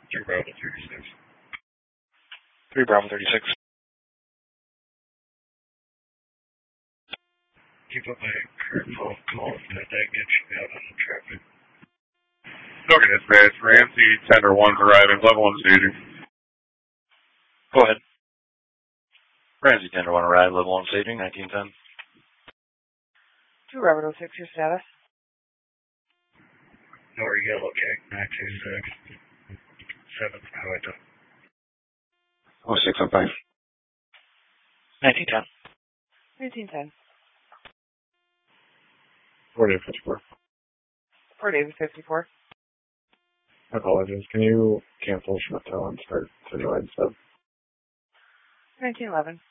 3 Bravo 36. 3 Bravo 36. Keep up my current phone call and that gets you out on the traffic. Okay, dispatch. Ramsey, Tender 1 arriving, level 1 staging. Go ahead. Ramsey, Tender 1 arrived, level 1 staging, 1910. 2 Bravo 06, your status? Nor Yellow Jack 926. 7th Highway 06 on 5. 1910. 1910. 4 David 54. 4 David 54. I apologize. Can you cancel Schmittel and start Citywide sub? 1911.